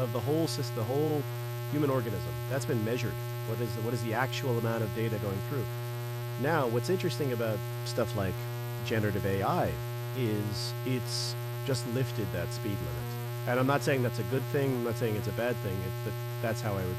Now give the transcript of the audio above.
of the whole system, the whole human organism. That's been measured. What is the actual amount of data going through? Now, what's interesting about stuff like generative AI is it's just lifted that speed limit. And I'm not saying that's a good thing. I'm not saying it's a bad thing. But that's how I would